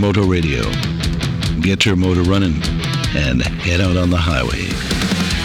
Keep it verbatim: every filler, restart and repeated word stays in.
Moto Radio. Get your motor running and head out on the highway.